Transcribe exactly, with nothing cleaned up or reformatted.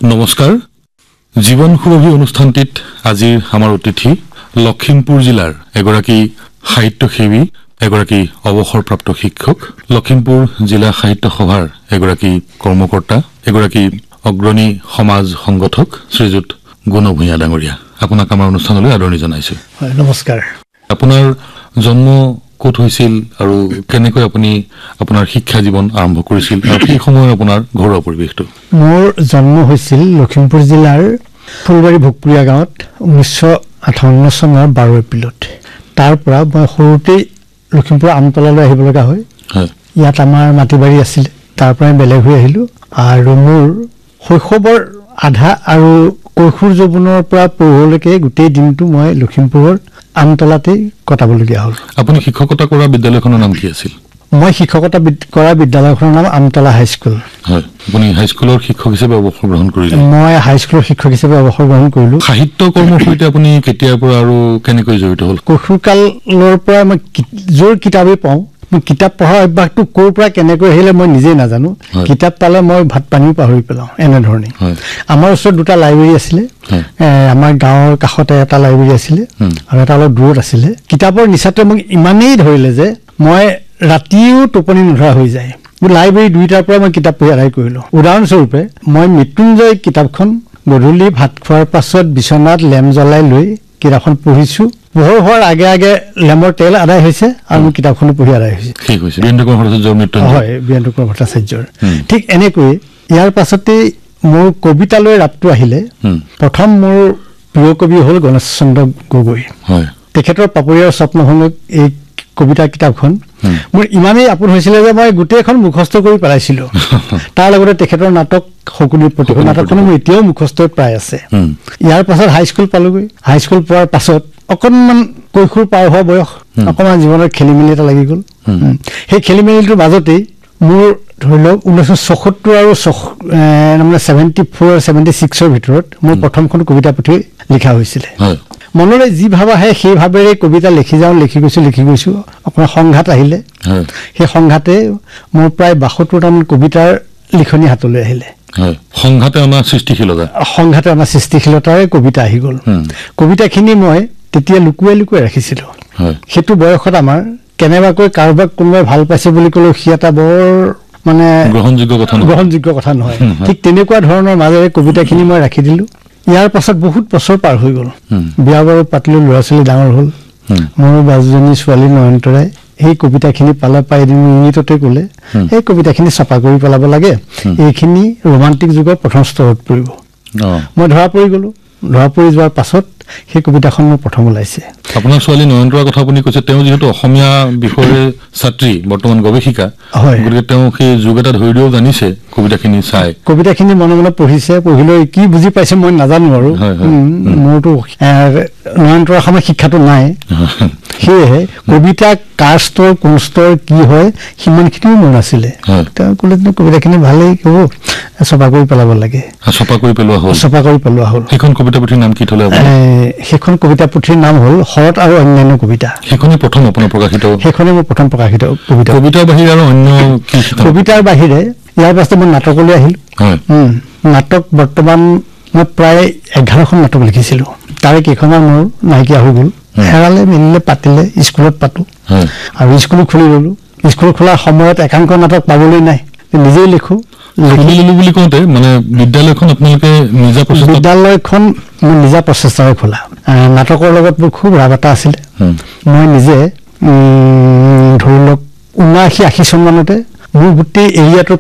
নমস্কাৰ জীৱন সুৰভি অনুষ্ঠানটিত আজিৰ আমাৰ অতিথি লখিমপুৰ জিলাৰ এগৰাকী সাহিত্যসেৱী এগৰাকী অৱসৰপ্ৰাপ্ত শিক্ষক লখিমপুৰ জিলা সাহিত্য সভাৰ এগৰাকী কৰ্মকৰ্তা এগৰাকী অগ্ৰণী সমাজ সংগঠক শ্ৰীযুত গুণ ভূঞা ডাঙৰীয়া আপোনাক আমাৰ অনুষ্ঠানলৈ আদৰণি জনাইছো হয় নমস্কাৰ আপোনাৰ জন্ম ক'ত হৈছিল আৰু কেনেকৈ আপুনি আপোনাৰ শিক্ষা জীৱন আৰম্ভ কৰিছিল আৰু কি সময় আপোনাৰ ঘৰুৱা পৰিৱেশটো মোৰ জন্ম হৈছিল লখিমপুৰ জিলাৰ ফুলবাৰী ভোগপুৰীয়া গাঁৱত ঊনৈছশ আঠাৱন্ন চনৰ বাৰ এপ্ৰিলত তাৰ পৰা মই সৰুতে লখিমপুৰ আমতলালৈ আহিব লগা হয় ইয়াত আমাৰ মাটিবাৰী আছিল তাৰ পৰা বেলেগ হৈ আহিলো আৰু মোৰ শৈশৱৰ আধা আৰু কৈশোৰ যৌৱনৰ পৰা পঢ়লৈকে গোটেই দিনটো মই লখিমপুৰৰ আমতলাতে কটাবলগীয়া হ'ল আপুনি শিক্ষকতা কৰা বিদ্যালয়খনৰ নাম কি আছিল মই শিক্ষকতা কৰা বিদ্যালয়খনৰ নাম আমতলা হাইস্কুল হয় আপুনি হাইস্কুলৰ শিক্ষক হিচাপে অৱসৰ গ্ৰহণ কৰিলে মই হাইস্কুলৰ শিক্ষক হিচাপে অৱসৰ গ্ৰহণ কৰিলো সাহিত্য কৰ্মৰ সৈতে আপুনি কেতিয়াৰ পৰা আৰু কেনেকৈ জড়িত হ'ল কৈশোৰকালৰ পৰা মই জোৰ কিতাপেই পাওঁ মই কিতাপ পঢ়াৰ অভ্যাসটো ক'ৰ পৰা কেনেকৈ আহিলে মই নিজেই নাজানো কিতাপ পালে মই ভাত পানীও পাহৰি পেলাওঁ এনেধৰণে আমাৰ ওচৰত দুটা লাইব্ৰেৰী আছিলে আমাৰ গাঁৱৰ কাষতে এটা লাইব্ৰেৰী আছিলে আৰু এটা অলপ দূৰত আছিলে কিতাপৰ নিচাটোৱে মোক ইমানেই ধৰিলে যে মই ৰাতিও টোপনি নধৰা হৈ যায় লাইব্ৰেৰী দুইটাৰ পৰা মই কিতাপ পঢ়ি আদায় কৰিলো উদাহৰণস্বৰূপে মই মৃত্যুঞ্জয় কিতাপখন গধূলি ভাত খোৱাৰ পাছত বিচনাত লেম্প জ্বলাই লৈ কিতাপখন পঢ়িছো পোহৰ হোৱাৰ আগে আগে লেমৰ তেল আদায় হৈছে আৰু মোৰ কিতাপখনো পঢ়ি আদায় হৈছে ঠিক হৈছে বীৰেন্দ্ৰ কুমাৰ ভট্টাচাৰ্যৰ মৃত্যু হয় বীৰেন্দ্ৰ কুমাৰ ভট্টাচাৰ্যৰ ঠিক এনেকৈ ইয়াৰ পাছতে মোৰ কবিতালৈ ৰাপটো আহিলে প্ৰথম মোৰ প্ৰিয় কবি হ'ল গণেশ চন্দ্ৰ গগৈ হয় তেখেতৰ পাপৰিয়াৰ স্বপ্নভংগ এই কবিতা কিতাপখন মোৰ ইমানেই আপোন হৈছিলে যে মই গোটেইখন মুখস্থ কৰি পেলাইছিলো তাৰ লগতে তেখেতৰ নাটক শকুনিৰ প্ৰতীক নাটকখন মোৰ এতিয়াও মুখস্থ প্ৰায় আছে ইয়াৰ পাছত হাইস্কুল পালোগৈ হাইস্কুল পোৱাৰ পাছত অকণমান কৈশোৰ পাৰ হোৱা বয়স অকণমান জীৱনৰ খেলি মেলি এটা লাগি গ'ল সেই খেলি মেলিটোৰ মাজতেই মোৰ ধৰি লওক ঊনৈছশ ছয়সত্তৰ আৰু মানে ছেভেণ্টি ফ'ৰ আৰু ছেভেণ্টি ছিক্সৰ ভিতৰত মোৰ প্ৰথমখন কবিতা পুথি লিখা হৈছিলে মনলৈ যি ভাৱ আহে সেই ভাৱেৰে কবিতা লিখি যাওঁ লিখি গৈছো লিখি গৈছো অকণমান সংঘাত আহিলে সেই সংঘাতে মোৰ প্ৰায় বাসত্তৰটামান কবিতাৰ লিখনি হাতলৈ আহিলে সংঘাতে অনা সৃষ্টিশীলতা সংঘাতে অনা সৃষ্টিশীলতাৰে কবিতা আহি গ'ল কবিতাখিনি মই তেতিয়া লুকুৱাই লুকুৱাই ৰাখিছিলো সেইটো বয়সত আমাৰ কেনেবাকৈ কাৰোবাক কোনোবাই ভাল পাইছে বুলি ক'লেও সি এটা বৰ মানে গ্ৰহণযোগ্য কথা গ্ৰহণযোগ্য কথা নহয় ঠিক তেনেকুৱা ধৰণৰ মাজেৰে কবিতাখিনি মই ৰাখি দিলো ইয়াৰ পাছত বহুত বছৰ পাৰ হৈ গ'ল বিয়া বাৰু পাতিলো ল'ৰা ছোৱালী ডাঙৰ হ'ল মোৰ বাজনী ছোৱালী নয়নতৰাই সেই কবিতাখিনি পালে পাই এদিন ইংগিততে ক'লে সেই কবিতাখিনি ছপা কৰি পেলাব লাগে এইখিনি ৰোমান্টিক যুগৰ প্ৰথম স্তৰত পৰিব মই ধৰা পৰি গ'লো ধৰা পৰি যোৱাৰ পাছত সেই কবিতাখন মোৰ প্ৰথম ওলাইছে আপোনাৰ ছোৱালী নয়নতৰাৰ কথা আপুনি কৈছে তেওঁ যিহেতু অসমীয়া বিষয়ৰ ছাত্ৰী বৰ্তমান গৱেষিকা গতিকে তেওঁ সেই যুগ এটা ধৰি দিও জানিছে কবিতাখিনি চাই কবিতাখিনি মনে মনে পঢ়িছে পঢ়িলৈ কি বুজি পাইছে মই নাজানো আৰু মোৰতো নয়নতৰাৰ সময় শিক্ষাটো নাই সেয়েহে কবিতা কাৰ স্তৰ কোন স্তৰ কি হয় সিমানখিনিও মোৰ নাছিলে তেওঁ ক'লে কবিতাখিনি ভালেই ক'ব ছপা কৰি পেলাব লাগে ছপা কৰি পেলোৱা হ'ল ছপা কৰি পেলোৱা হ'ল সেইখন কবিতা পুথিৰ নাম কি থলে সেইখন কবিতা পুথিৰ নাম হ'ল শৰৎ আৰু অন্যান্য কবিতা সেইখনেই প্ৰথম আপোনাৰ প্ৰকাশিত সেইখনেই মোৰ প্ৰথম প্ৰকাশিত কবিতা কবিতাৰ বাহিৰে আৰু অন্য কবিতাৰ বাহিৰে ইয়াৰ পাছতে মই নাটকলৈ আহিলো নাটক বৰ্তমান মই প্ৰায় এঘাৰখন নাটক লিখিছিলো তাৰে কেইখনমান মোৰ নাইকিয়া হৈ গ'ল হেৰালে মেলিলে পাতিলে স্কুলত পাতো আৰু স্কুলো খুলি ললো স্কুল খোলাৰ সময়ত একাংক নাটক পাবলৈ নাই নিজেই লিখো বুলি কওঁতে মানে বিদ্যালয়খন আপোনালোকে নিজা বিদ্যালয়খন মোৰ নিজা প্ৰচেষ্টাৰে খোলা নাটকৰ লগত মোৰ খুব ৰাগ এটা আছিলে মই নিজে ধৰি লওক ঊনাশী আশী চন মানতে মোৰ গোটেই এৰিয়াটোৰ